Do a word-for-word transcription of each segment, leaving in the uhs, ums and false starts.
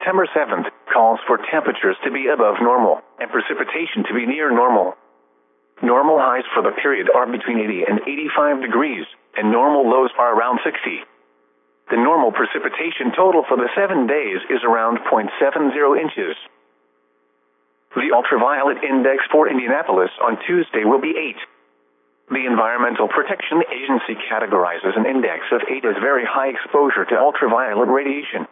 September seventh, calls for temperatures to be above normal and precipitation to be near normal. Normal highs for the period are between eighty and eighty-five degrees, and normal lows are around sixty. The normal precipitation total for the seven days is around zero point seven zero inches. The ultraviolet index for Indianapolis on Tuesday will be eight. The Environmental Protection Agency categorizes an index of eight as very high exposure to ultraviolet radiation.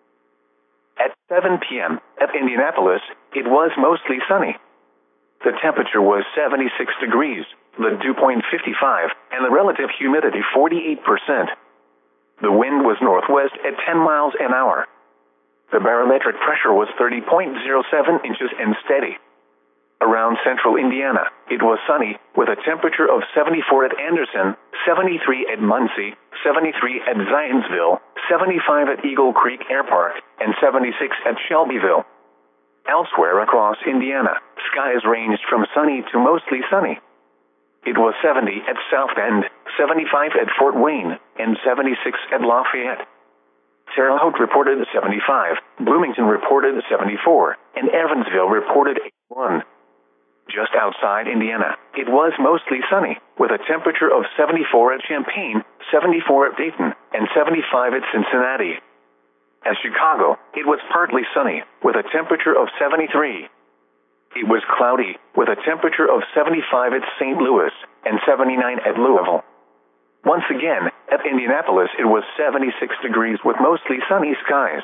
At seven p m at Indianapolis, it was mostly sunny. The temperature was seventy-six degrees, the dew point fifty-five, and the relative humidity forty-eight percent. The wind was northwest at ten miles an hour. The barometric pressure was thirty point zero seven inches and steady. Around central Indiana, it was sunny, with a temperature of seventy-four at Anderson, seventy-three at Muncie, seventy-three at Zionsville, seventy-five at Eagle Creek Air Park, and seventy-six at Shelbyville. Elsewhere across Indiana, skies ranged from sunny to mostly sunny. It was seventy at South Bend, seventy-five at Fort Wayne, and seventy-six at Lafayette. Terre Haute reported seventy-five, Bloomington reported seventy-four, and Evansville reported eighty-one. Just outside Indiana, it was mostly sunny, with a temperature of seventy-four at Champaign, seventy-four at Dayton, and seventy-five at Cincinnati. At Chicago, it was partly sunny, with a temperature of seventy-three. It was cloudy, with a temperature of seventy-five at Saint Louis, and seventy-nine at Louisville. Once again, at Indianapolis it was seventy-six degrees with mostly sunny skies.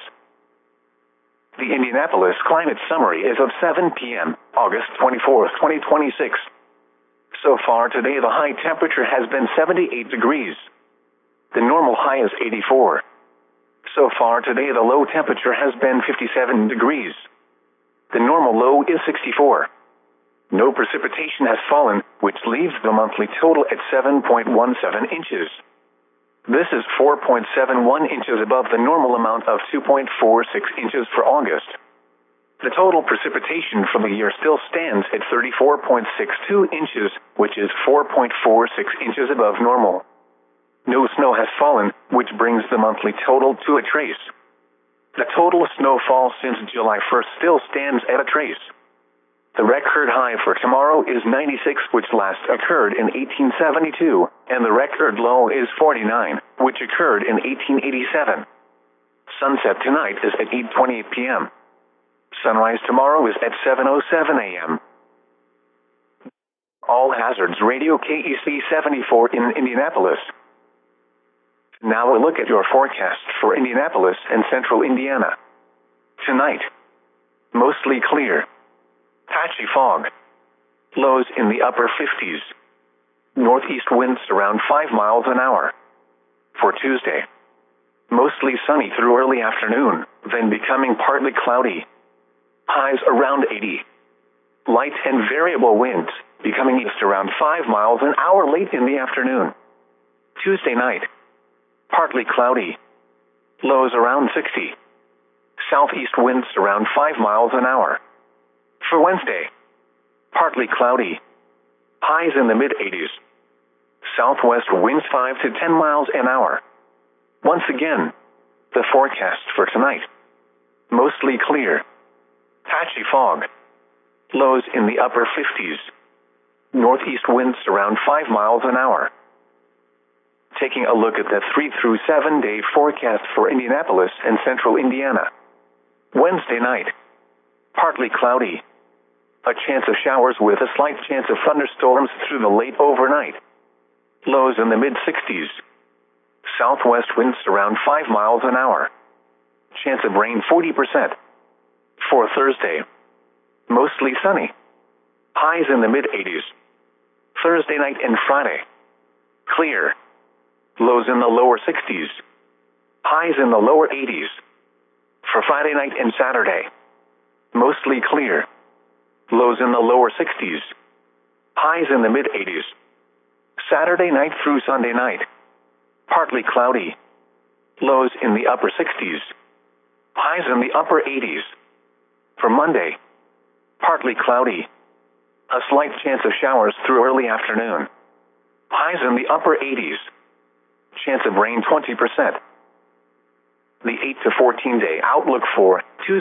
The Indianapolis Climate Summary is of seven p m, August twenty-fourth, twenty twenty-six. So far today the high temperature has been seventy-eight degrees. The normal high is eighty-four. So far today the low temperature has been fifty-seven degrees. The normal low is sixty-four. No precipitation has fallen, which leaves the monthly total at seven point one seven inches. This is four point seven one inches above the normal amount of two point four six inches for August. The total precipitation for the year still stands at thirty-four point six two inches, which is four point four six inches above normal. No snow has fallen, which brings the monthly total to a trace. The total snowfall since July first still stands at a trace. The record high for tomorrow is ninety-six, which last occurred in eighteen seventy-two, and the record low is forty-nine, which occurred in eighteen eighty-seven. Sunset tonight is at eight twenty-eight p m Sunrise tomorrow is at seven oh seven a m All Hazards Radio K E C seventy-four in Indianapolis. Now a look at your forecast for Indianapolis and central Indiana. Tonight, mostly clear. Patchy fog. Lows in the upper fifties. Northeast winds around five miles an hour. For Tuesday, mostly sunny through early afternoon, then becoming partly cloudy. Highs around eighty. Light and variable winds, becoming east around five miles an hour late in the afternoon. Tuesday night, partly cloudy. Lows around sixty. Southeast winds around five miles an hour. For Wednesday, partly cloudy. Highs in the mid-eighties. Southwest winds five to ten miles an hour. Once again, the forecast for tonight. Mostly clear. Patchy fog. Lows in the upper fifties. Northeast winds around five miles an hour. Taking a look at the three through seven day forecast for Indianapolis and central Indiana. Wednesday night, partly cloudy. A chance of showers with a slight chance of thunderstorms through the late overnight. Lows in the mid-sixties. Southwest winds around five miles an hour. Chance of rain forty percent. For Thursday, mostly sunny. Highs in the mid-eighties. Thursday night and Friday, clear. Lows in the lower sixties. Highs in the lower eighties. For Friday night and Saturday, mostly clear. Lows in the lower sixties. Highs in the mid-eighties. Saturday night through Sunday night, partly cloudy. Lows in the upper sixties. Highs in the upper eighties. For Monday, partly cloudy. A slight chance of showers through early afternoon. Highs in the upper eighties. Chance of rain twenty percent. The eight to fourteen day outlook for